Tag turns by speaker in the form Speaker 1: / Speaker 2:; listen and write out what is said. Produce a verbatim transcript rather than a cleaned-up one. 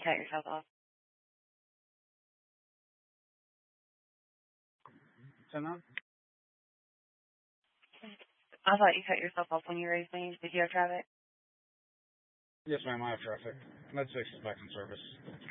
Speaker 1: You cut yourself off.
Speaker 2: Turn on?
Speaker 1: I thought you cut yourself off when you raised me. Did you have traffic?
Speaker 2: Yes, ma'am, I have traffic. Let's fix this back in service.